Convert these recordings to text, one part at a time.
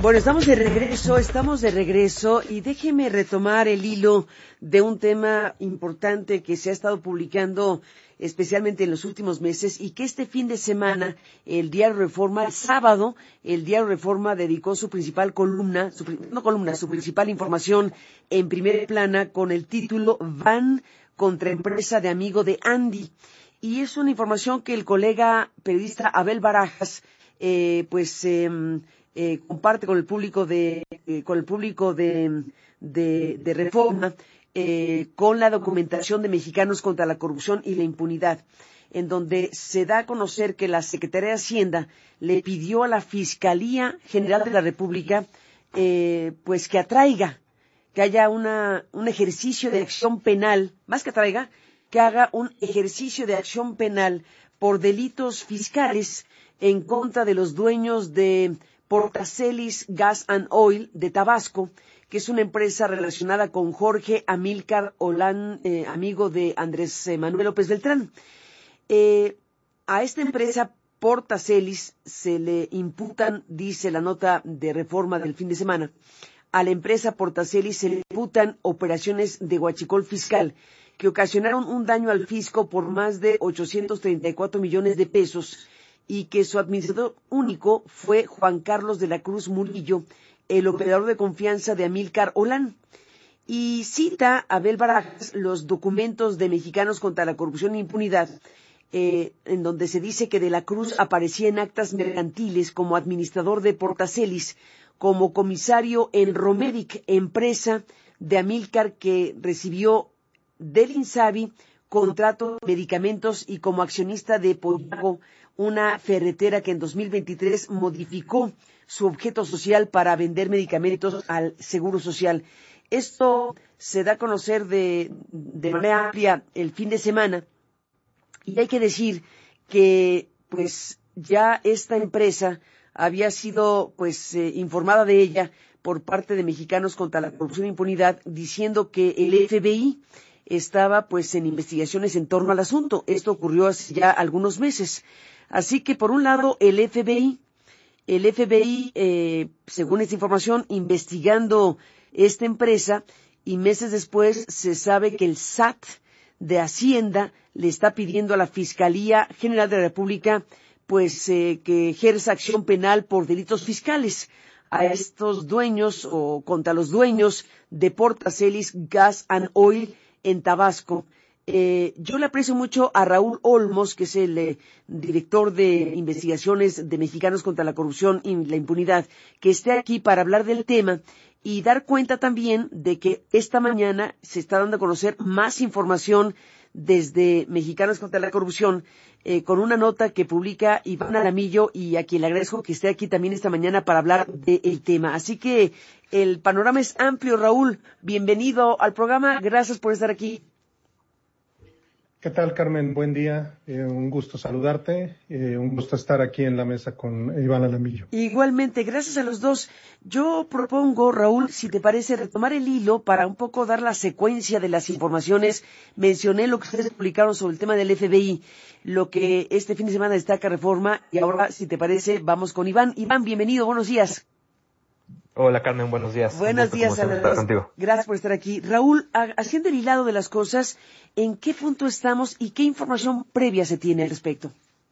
Bueno, estamos de regreso y déjeme retomar el hilo de un tema importante que se ha estado publicando especialmente en los últimos meses y que este fin de semana el Diario Reforma, el sábado, el Diario Reforma dedicó su principal columna, su principal información en primera plana con el título Van contra empresa de amigo de Andy. Y es una información que el colega periodista Abel Barajas, comparte con el público de Reforma, con la documentación de Mexicanos contra la Corrupción y la Impunidad, en donde se da a conocer que la Secretaría de Hacienda le pidió a la Fiscalía General de la República, que atraiga, que haya un ejercicio de acción penal, más que atraiga, que haga un ejercicio de acción penal por delitos fiscales en contra de los dueños de Portacelis Gas and Oil de Tabasco, que es una empresa relacionada con Jorge Amílcar Olán, amigo de Andrés Manuel López Beltrán. A esta empresa Portacelis se le imputan, dice la nota de Reforma del fin de semana, a la empresa Portacelis se le imputan operaciones de huachicol fiscal que ocasionaron un daño al fisco por más de 834 millones de pesos y que su administrador único fue Juan Carlos de la Cruz Murillo, el operador de confianza de Amílcar Olán. Y cita Abel Barajas los documentos de Mexicanos contra la Corrupción e Impunidad, en donde se dice que de la Cruz aparecía en actas mercantiles como administrador de Portacelis, como comisario en Romeric, empresa de Amílcar que recibió del INSABI contrato de medicamentos, y como accionista de Pollago, una ferretera que en 2023 modificó su objeto social para vender medicamentos al Seguro Social. Esto se da a conocer de manera amplia el fin de semana, y hay que decir que ya esta empresa había sido informada de ella por parte de Mexicanos contra la Corrupción e Impunidad, diciendo que el FBI estaba en investigaciones en torno al asunto. Esto ocurrió hace ya algunos meses. Así que por un lado el FBI, según esta información, investigando esta empresa, y meses después se sabe que el SAT de Hacienda le está pidiendo a la Fiscalía General de la República que ejerza acción penal por delitos fiscales a estos dueños o contra los dueños de Portacelis Gas and Oil en Tabasco. Yo le aprecio mucho a Raúl Olmos, que es el director de investigaciones de Mexicanos contra la Corrupción y la Impunidad, que esté aquí para hablar del tema y dar cuenta también de que esta mañana se está dando a conocer más información desde Mexicanos contra la Corrupción, con una nota que publica Iván Aramillo, y a quien le agradezco que esté aquí también esta mañana para hablar del tema. Así que el panorama es amplio. Raúl, bienvenido al programa, gracias por estar aquí. ¿Qué tal, Carmen? Buen día, un gusto saludarte, un gusto estar aquí en la mesa con Iván Aramillo. Igualmente, gracias a los dos. Yo propongo, Raúl, si te parece, retomar el hilo para un poco dar la secuencia de las informaciones. Mencioné lo que ustedes publicaron sobre el tema del FBI, lo que este fin de semana destaca Reforma, y ahora, si te parece, vamos con Iván. Iván, bienvenido, buenos días. Hola, Carmen, buenos días. Buenos días a los dos. Gracias por estar aquí. Raúl, haciendo el hilado de las cosas, ¿en qué punto estamos y qué información previa se tiene al respecto?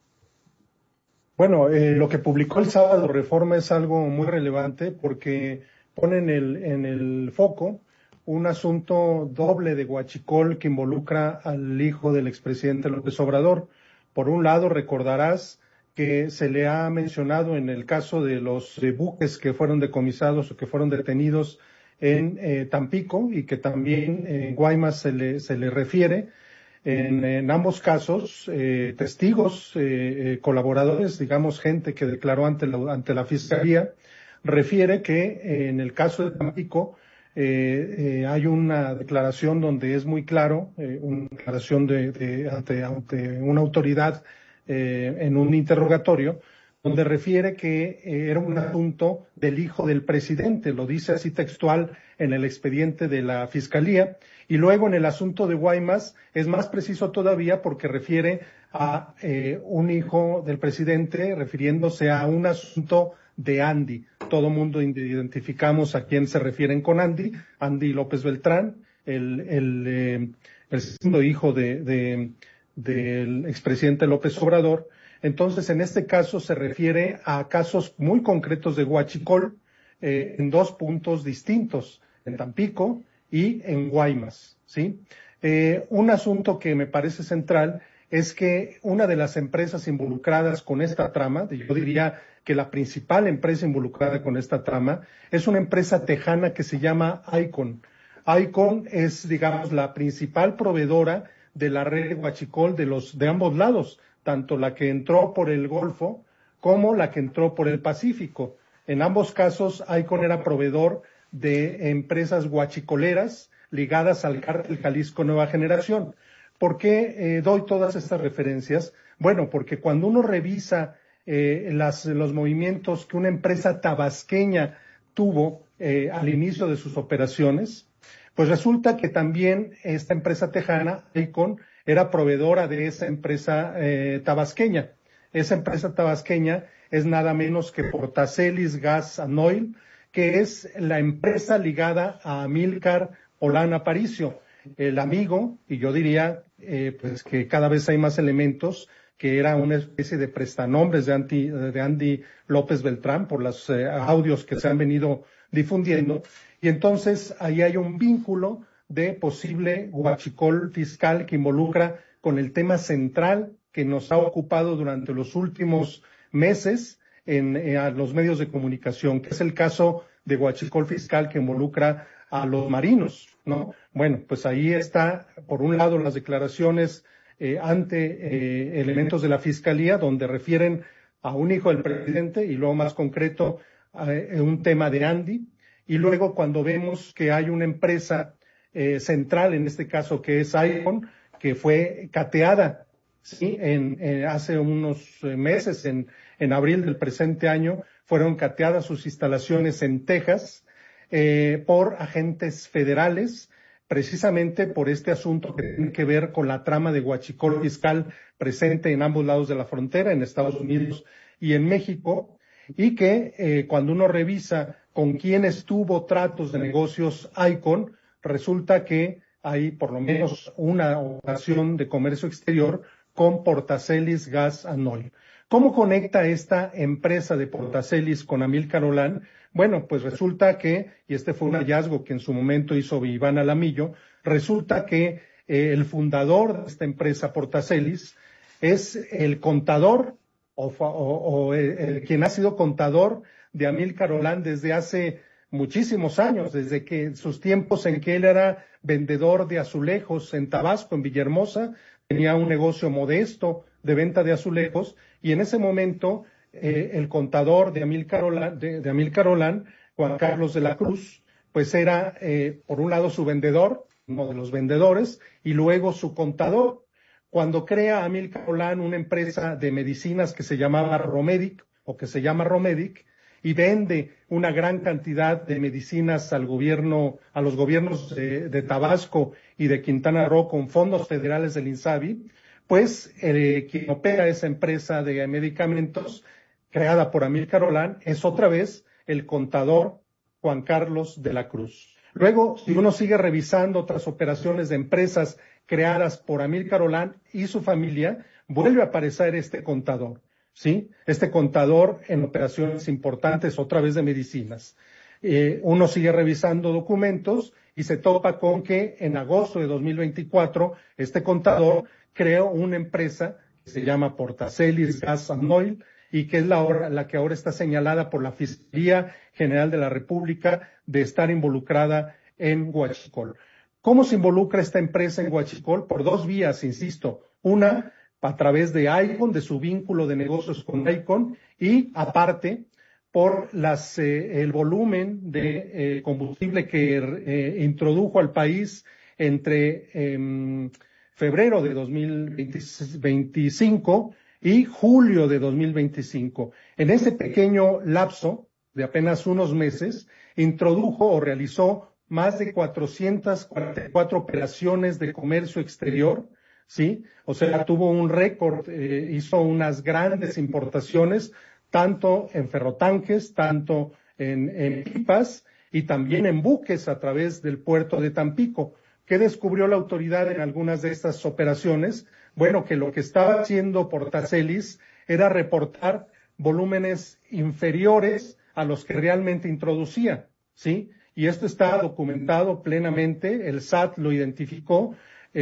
Bueno, lo que publicó el sábado Reforma es algo muy relevante porque pone en el foco un asunto doble de huachicol que involucra al hijo del expresidente López Obrador. Por un lado, recordarás que se le ha mencionado en el caso de los buques que fueron decomisados o que fueron detenidos en Tampico, y que también en Guaymas se le refiere. En ambos casos, testigos, colaboradores, digamos, gente que declaró ante la Fiscalía, refiere que en el caso de Tampico hay una declaración donde es muy claro, una declaración ante una autoridad en un interrogatorio, donde refiere que era un asunto del hijo del presidente, lo dice así textual en el expediente de la Fiscalía. Y luego en el asunto de Guaymas es más preciso todavía porque refiere a un hijo del presidente, refiriéndose a un asunto de Andy. todo mundo identificamos a quién se refieren con Andy López Beltrán, el segundo hijo del expresidente López Obrador. Entonces, en este caso se refiere a casos muy concretos de huachicol, en dos puntos distintos, en Tampico y en Guaymas, ¿sí? Un asunto que me parece central es que una de las empresas involucradas con esta trama, yo diría que la principal empresa involucrada con esta trama, es una empresa tejana que se llama Icon. Icon es, digamos, la principal proveedora de la red de huachicol de ambos lados, tanto la que entró por el Golfo como la que entró por el Pacífico. En ambos casos, Icon era proveedor de empresas huachicoleras ligadas al cártel Jalisco Nueva Generación. ¿Por qué doy todas estas referencias? Bueno, porque cuando uno revisa los movimientos que una empresa tabasqueña tuvo al inicio de sus operaciones, pues resulta que también esta empresa tejana, Icon, era proveedora de esa empresa tabasqueña. Esa empresa tabasqueña es nada menos que Portacelis Gas and Oil, que es la empresa ligada a Amílcar Olán Aparicio, el amigo, y yo diría pues que cada vez hay más elementos, que era una especie de prestanombres de Andy López Beltrán por los audios que se han venido difundiendo. Y entonces ahí hay un vínculo de posible huachicol fiscal que involucra con el tema central que nos ha ocupado durante los últimos meses a los medios de comunicación, que es el caso de huachicol fiscal que involucra a los marinos, ¿no? Bueno, pues ahí está, por un lado, las declaraciones ante elementos de la Fiscalía, donde refieren a un hijo del presidente y luego más concreto un tema de Andy, y luego cuando vemos que hay una empresa central, en este caso que es Icon, que fue cateada, ¿sí? Hace unos meses, en abril del presente año, fueron cateadas sus instalaciones en Texas por agentes federales, precisamente por este asunto que tiene que ver con la trama de huachicol fiscal presente en ambos lados de la frontera, en Estados Unidos y en México, y que cuando uno revisa con quiénes tuvo tratos de negocios Icon, resulta que hay por lo menos una operación de comercio exterior con Portacelis Gas and Oil. ¿Cómo conecta esta empresa de Portacelis con Amílcar Olán? Bueno, pues resulta que, y este fue un hallazgo que en su momento hizo Iván Alamillo, resulta que el fundador de esta empresa Portacelis es el contador quien ha sido contador de Amílcar Olán desde hace muchísimos años, desde que sus tiempos en que él era vendedor de azulejos en Tabasco, en Villahermosa, tenía un negocio modesto de venta de azulejos, y en ese momento el contador de Amílcar Olán, Juan Carlos de la Cruz, pues era por un lado su vendedor, uno de los vendedores, y luego su contador. Cuando crea Amílcar Olán una empresa de medicinas que se llamaba Romedic, o que se llama Romedic, y vende una gran cantidad de medicinas a los gobiernos de Tabasco y de Quintana Roo con fondos federales del INSABI, pues quien opera esa empresa de medicamentos creada por Amílcar Olán es otra vez el contador Juan Carlos de la Cruz. Luego, si uno sigue revisando otras operaciones de empresas creadas por Amílcar Olán y su familia, vuelve a aparecer este contador, ¿sí? Este contador en operaciones importantes, otra vez de medicinas. Uno sigue revisando documentos y se topa con que en agosto de 2024 este contador creó una empresa que se llama Portacelis Gas and Oil y que es la que ahora está señalada por la Fiscalía General de la República de estar involucrada en huachicol. ¿Cómo se involucra esta empresa en huachicol? Por dos vías, insisto. Una, a través de Icon, de su vínculo de negocios con Icon, y aparte, por el volumen de combustible que introdujo al país entre febrero de 2025 y julio de 2025. En ese pequeño lapso de apenas unos meses, introdujo o realizó más de 444 operaciones de comercio exterior, ¿sí? O sea, tuvo un récord, hizo unas grandes importaciones, tanto en ferrotanques, tanto en pipas y también en buques a través del puerto de Tampico. ¿Qué descubrió la autoridad en algunas de estas operaciones? Bueno, que lo que estaba haciendo Portacelis era reportar volúmenes inferiores a los que realmente introducía, ¿sí? Y esto está documentado plenamente, el SAT lo identificó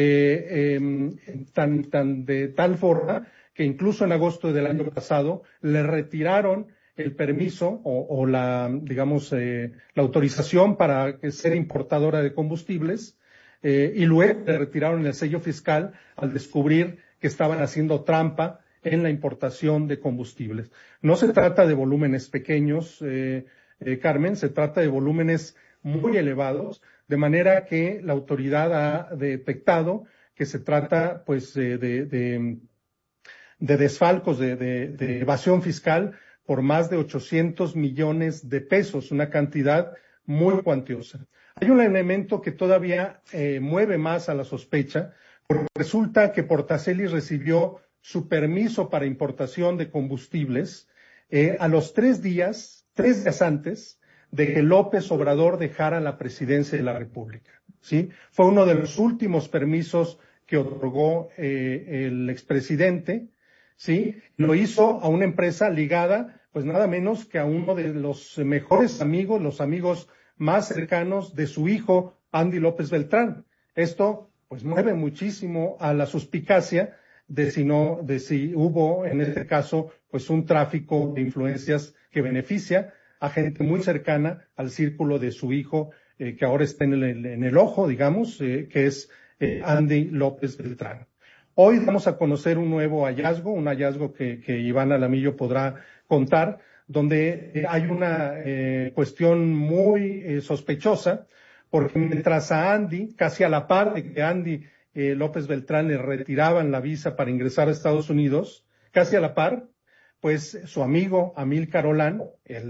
de tal forma que incluso en agosto del año pasado le retiraron el permiso o la, digamos, la autorización para ser importadora de combustibles y luego le retiraron el sello fiscal al descubrir que estaban haciendo trampa en la importación de combustibles. No se trata de volúmenes pequeños, Carmen, se trata de volúmenes muy elevados, de manera que la autoridad ha detectado que se trata, pues, de desfalcos, de evasión fiscal por más de 800 millones de pesos, una cantidad muy cuantiosa. Hay un elemento que todavía mueve más a la sospecha, porque resulta que Portacelis recibió su permiso para importación de combustibles a los 3 días antes de que López Obrador dejara la presidencia de la República, ¿sí? Fue uno de los últimos permisos que otorgó el expresidente, ¿sí? Lo hizo a una empresa ligada, pues nada menos que a uno de los mejores amigos, los amigos más cercanos de su hijo, Andy López Beltrán. Esto, pues, mueve muchísimo a la suspicacia de si hubo, en este caso, pues, un tráfico de influencias que beneficia a gente muy cercana al círculo de su hijo, que ahora está en el ojo, digamos, que es Andy López Beltrán. Hoy vamos a conocer un nuevo hallazgo, un hallazgo que Iván Alamillo podrá contar, donde hay una cuestión muy sospechosa, porque mientras a Andy, casi a la par de que Andy López Beltrán le retiraban la visa para ingresar a Estados Unidos, casi a la par, pues su amigo Amílcar Olán,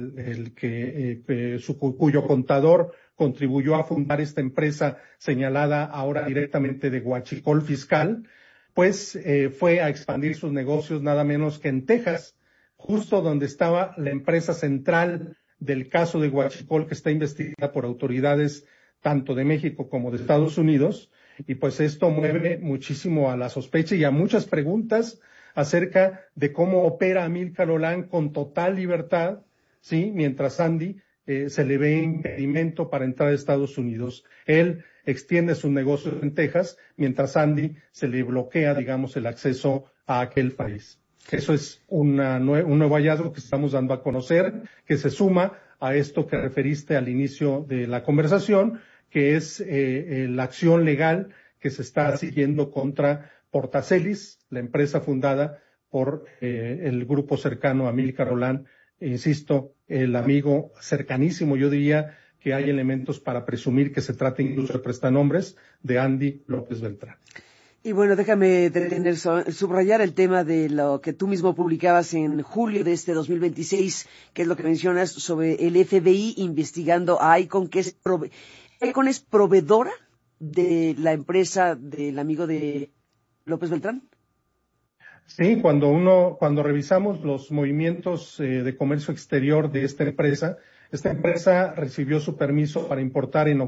cuyo contador contribuyó a fundar esta empresa señalada ahora directamente de huachicol fiscal, pues fue a expandir sus negocios nada menos que en Texas, justo donde estaba la empresa central del caso de huachicol que está investigada por autoridades tanto de México como de Estados Unidos, y pues esto mueve muchísimo a la sospecha y a muchas preguntas acerca de cómo opera Amílcar Olán con total libertad, ¿sí? Mientras Andy se le ve impedimento para entrar a Estados Unidos. Él extiende sus negocios en Texas, mientras Andy se le bloquea, digamos, el acceso a aquel país. Eso es un nuevo hallazgo que estamos dando a conocer, que se suma a esto que referiste al inicio de la conversación, que es la acción legal que se está siguiendo contra Portacelis, la empresa fundada por el grupo cercano a Amílcar Olán, insisto, el amigo cercanísimo, yo diría que hay elementos para presumir que se trata incluso de prestanombres de Andy López Beltrán. Y bueno, déjame subrayar el tema de lo que tú mismo publicabas en julio de este 2026, que es lo que mencionas sobre el FBI investigando a Icon, que es Icon es proveedora de la empresa del amigo de López Beltrán. Sí, cuando revisamos los movimientos de comercio exterior de esta empresa recibió su permiso para importar en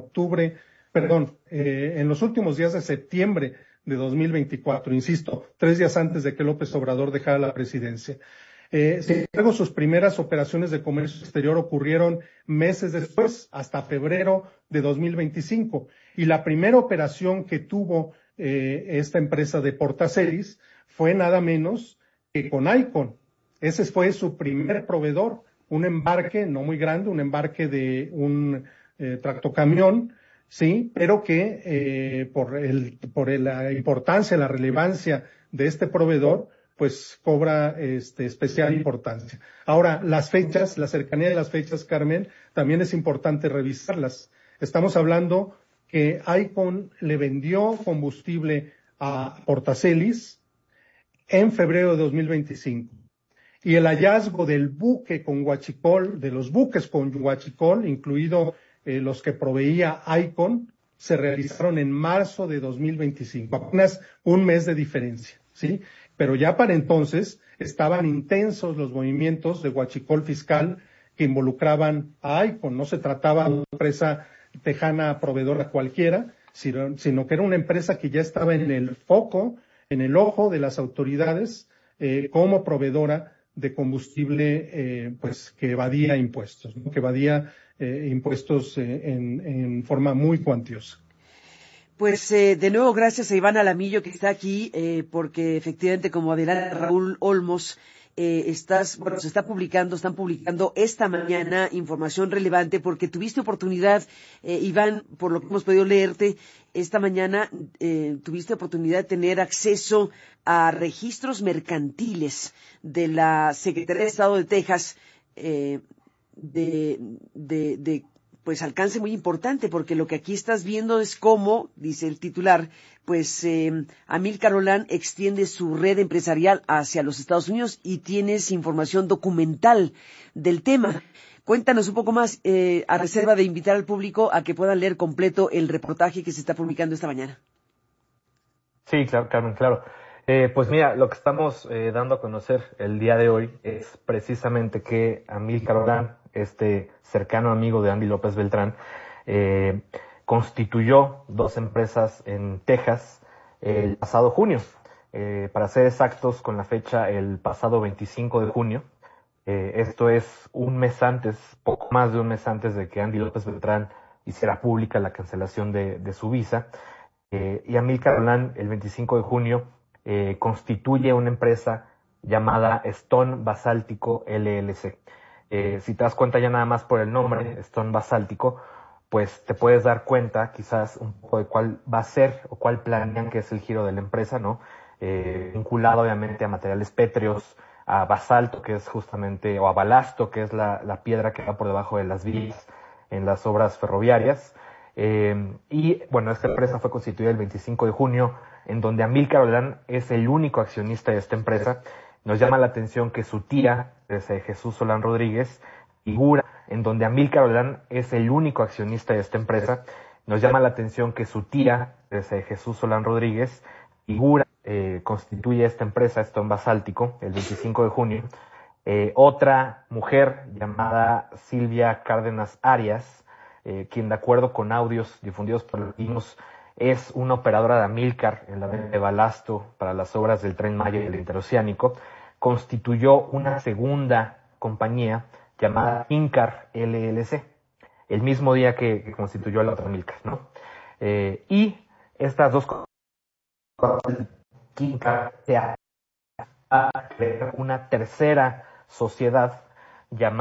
los últimos días de septiembre de 2024, insisto, 3 días antes de que López Obrador dejara la presidencia. Sin embargo, sus primeras operaciones de comercio exterior ocurrieron meses después, hasta febrero de 2025. Y la primera operación que tuvo esta empresa de Portacelis fue nada menos que con Icon. Ese fue su primer proveedor, un embarque no muy grande, un embarque de un tractocamión, sí, pero que por la importancia, la relevancia de este proveedor, pues cobra especial importancia. Ahora, las fechas, la cercanía de las fechas, Carmen, también es importante revisarlas. Estamos hablando que Icon le vendió combustible a Portacelis en febrero de 2025. Y el hallazgo del buque con huachicol, de los buques con huachicol, incluido los que proveía Icon, se realizaron en marzo de 2025, apenas un mes de diferencia, ¿sí? Pero ya para entonces estaban intensos los movimientos de huachicol fiscal que involucraban a Icon. No se trataba de una empresa tejana proveedora cualquiera, sino que era una empresa que ya estaba en el foco, en el ojo de las autoridades, como proveedora de combustible, pues que evadía impuestos, ¿no? Que evadía impuestos en forma muy cuantiosa. Pues de nuevo gracias a Iván Alamillo que está aquí, porque efectivamente como adelanta Raúl Olmos, están publicando esta mañana información relevante porque tuviste oportunidad, Iván, por lo que hemos podido leerte, esta mañana tuviste oportunidad de tener acceso a registros mercantiles de la Secretaría de Estado de Texas, de pues alcance muy importante, porque lo que aquí estás viendo es cómo, dice el titular, pues Amílcar Olán extiende su red empresarial hacia los Estados Unidos y tienes información documental del tema. Cuéntanos un poco más, a reserva de invitar al público a que puedan leer completo el reportaje que se está publicando esta mañana. Sí, claro, Carmen, claro. Pues mira, lo que estamos dando a conocer el día de hoy es precisamente que Amílcar Olán, este cercano amigo de Andy López Beltrán, constituyó 2 empresas en Texas el pasado junio. Para ser exactos, con la fecha el pasado 25 de junio. Esto es un mes antes, poco más de un mes antes de que Andy López Beltrán hiciera pública la cancelación de su visa. Y Amílcar Olán, el 25 de junio, constituye una empresa llamada Stone Basáltico LLC. Si te das cuenta ya nada más por el nombre, Stone Basáltico, pues te puedes dar cuenta quizás un poco de cuál va a ser o cuál planean que es el giro de la empresa, ¿no? Vinculado obviamente a materiales pétreos, a basalto, que es justamente, o a balasto, que es la piedra que va por debajo de las vías en las obras ferroviarias. Y bueno, esta empresa fue constituida el 25 de junio, en donde Amílcar Olán es el único accionista de esta empresa. Nos llama la atención que su tía, Jesús Olán Rodríguez, figura en donde Amílcar Olán es el único accionista de esta empresa. Nos llama la atención que su tía, Jesús Olán Rodríguez, figura, constituye esta empresa, Stone Basáltico, el 25 de junio. Otra mujer llamada Silvia Cárdenas Arias, quien de acuerdo con audios difundidos por Latinos es una operadora de Amílcar en la venta de balasto para las obras del Tren Maya y el Interoceánico, constituyó una segunda compañía llamada Incar LLC, el mismo día que constituyó la otra Amílcar, ¿no? Y estas dos compañías, Incar, se ha creado una tercera sociedad llamada